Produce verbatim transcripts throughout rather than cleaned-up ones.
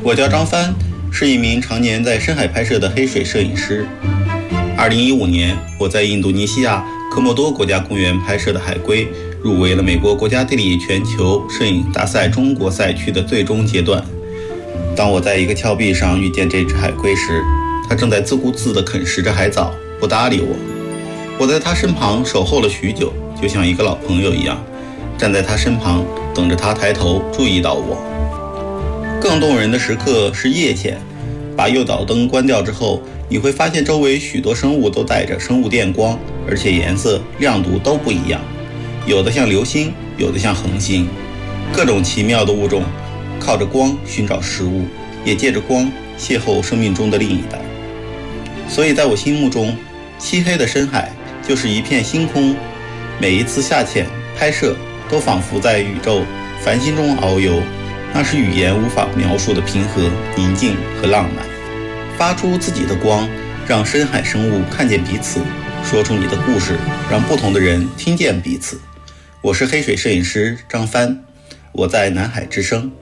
我叫张帆，是一名常年在深海拍摄的黑水摄影师。二零一五年，我在印度尼西亚科莫多国家公园拍摄的海龟入围了美国国家地理全球摄影大赛中国赛区的最终阶段。当我在一个峭壁上遇见这只海龟时，它正在自顾自地啃食着海藻，不搭理我。我在它身旁守候了许久，就像一个老朋友一样，站在它身旁，等着它抬头注意到我。更动人的时刻是夜潜，把诱导灯关掉之后，你会发现周围许多生物都带着生物电光，而且颜色、亮度都不一样，有的像流星，有的像恒星。各种奇妙的物种靠着光寻找食物，也借着光邂逅生命中的另一代。所以在我心目中，漆黑的深海就是一片星空，每一次下潜拍摄都仿佛在宇宙繁星中遨游，那是语言无法描述的平和、宁静和浪漫。发出自己的光，让深海生物看见彼此，说出你的故事，让不同的人听见彼此。我是黑水摄影师张帆，我在南海之声。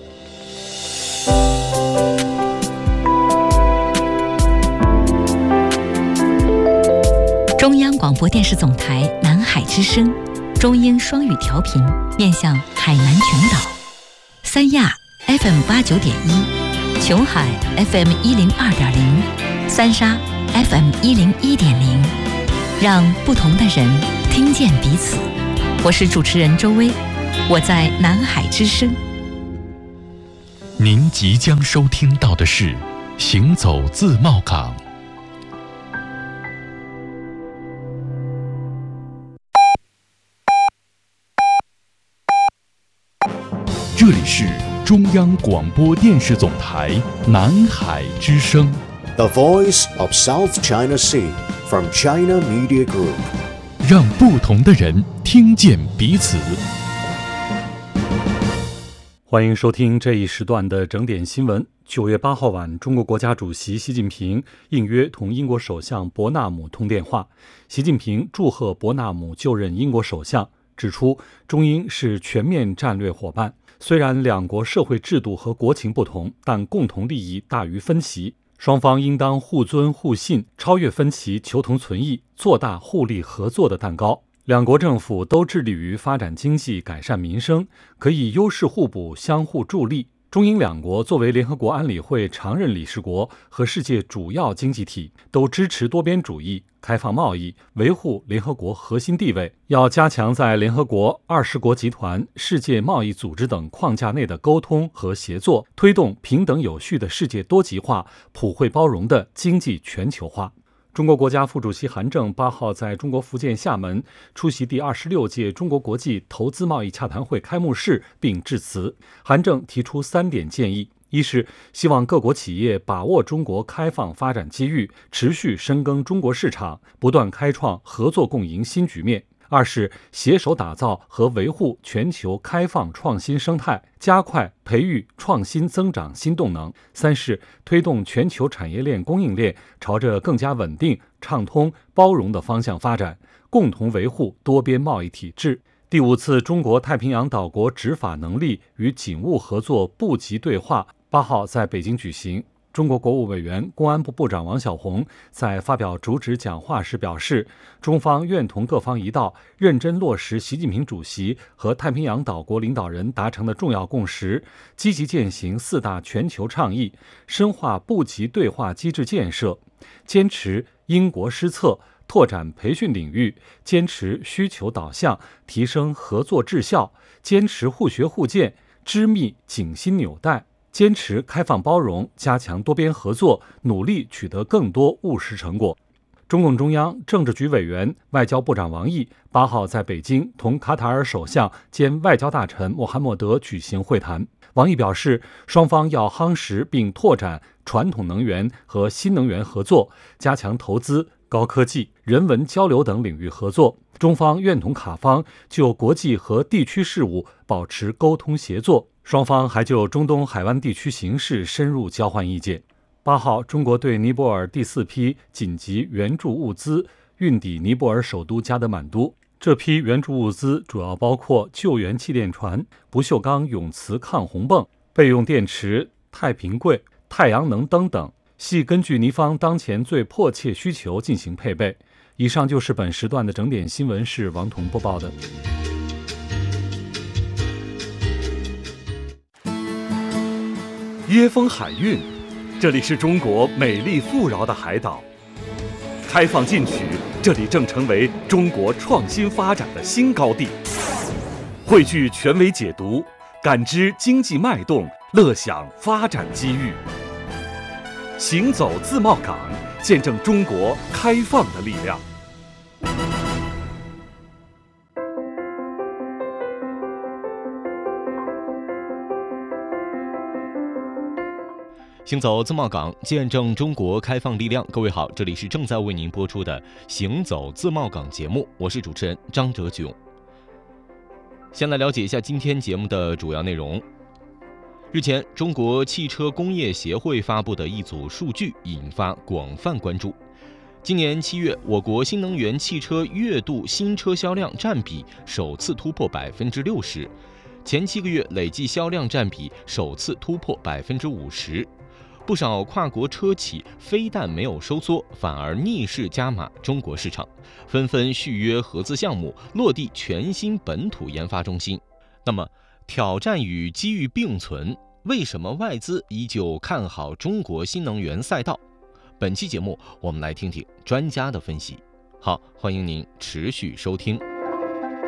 中央广播电视总台南海之声，中英双语调频，面向海南全岛。三亚 F M 八九点一，琼海 F M 一零二点零，三沙 F M 一零一点零，让不同的人听见彼此。我是主持人周薇，我在南海之声。 您即将收听到的是《行走自贸港》。这里是中央广播电视总台南海之声 The Voice of South China Sea from China Media Group， 让不同的人听见彼此。 欢迎收听这一时段的整点新闻。九月八号晚，中国国家主席习近平应约同英国首相伯纳姆通电话。习近平祝贺伯纳姆就任英国首相，指出中英是全面战略伙伴，虽然两国社会制度和国情不同，但共同利益大于分歧，双方应当互尊互信，超越分歧，求同存异，做大互利合作的蛋糕。两国政府都致力于发展经济，改善民生，可以优势互补，相互助力。中英两国作为联合国安理会常任理事国和世界主要经济体，都支持多边主义、开放贸易，维护联合国核心地位，要加强在联合国、二十国集团、世界贸易组织等框架内的沟通和协作，推动平等有序的世界多极化、普惠包容的经济全球化。中国国家副主席韩正八号在中国福建厦门出席第二十六届中国国际投资贸易洽谈会开幕式并致辞。韩正提出三点建议：一是希望各国企业把握中国开放发展机遇，持续深耕中国市场，不断开创合作共赢新局面；二是携手打造和维护全球开放创新生态，加快培育创新增长新动能；三是推动全球产业链供应链朝着更加稳定、畅通、包容的方向发展，共同维护多边贸易体制。第五次中国太平洋岛国执法能力与警务合作部级对话八号在北京举行。中国国务委员、公安部部长王小洪在发表主旨讲话时表示，中方愿同各方一道，认真落实习近平主席和太平洋岛国领导人达成的重要共识，积极践行四大全球倡议，深化部级对话机制建设，坚持因国施策，拓展培训领域，坚持需求导向，提升合作质效，坚持互学互鉴，织密紧心纽带，坚持开放包容，加强多边合作，努力取得更多务实成果。中共中央政治局委员、外交部长王毅八号在北京同卡塔尔首相兼外交大臣穆罕默德举行会谈。王毅表示，双方要夯实并拓展传统能源和新能源合作，加强投资、高科技、人文交流等领域合作。中方愿同卡方就国际和地区事务保持沟通协作，双方还就中东海湾地区形势深入交换意见。八号，中国对尼泊尔第四批紧急援助物资运抵尼泊尔首都加德满都。这批援助物资主要包括救援气垫船、不锈钢永磁抗洪泵、备用电池、 太平柜、太阳能灯等，系根据尼方当前最迫切需求进行配备。以上就是本时段的整点新闻，是王彤播报的。椰风海韵，这里是中国美丽富饶的海岛。开放进取，这里正成为中国创新发展的新高地。汇聚权威解读，感知经济脉动，乐享发展机遇。行走自贸港，见证中国开放的力量。 行走自贸港，见证中国开放力量。各位好，这里是正在为您播出的行走自贸港节目，我是主持人张哲炯。先来了解一下今天节目的主要内容。日前，中国汽车工业协会发布的一组数据引发广泛关注。今年七月，我国新能源汽车月度新车销量占比首次突破百分之六十，前七个月累计销量占比首次突破百分之五十。不少跨国车企非但没有收缩，反而逆势加码中国市场，纷纷续约合资项目，落地全新本土研发中心。那么，挑战与机遇并存，为什么外资依旧看好中国新能源赛道？本期节目我们来听听专家的分析。好，欢迎您持续收听。